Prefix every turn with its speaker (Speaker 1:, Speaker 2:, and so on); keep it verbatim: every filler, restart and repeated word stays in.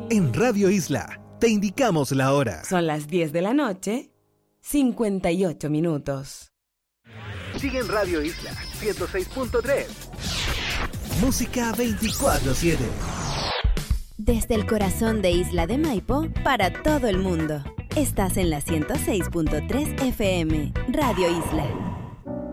Speaker 1: En Radio Isla, te indicamos la hora.
Speaker 2: Son las diez de la noche, cincuenta y ocho minutos.
Speaker 1: Sigue en Radio Isla, ciento seis punto tres. Música veinticuatro siete.
Speaker 3: Desde el corazón de Isla de Maipo, para todo el mundo. Estás en la ciento seis punto tres F M, Radio Isla.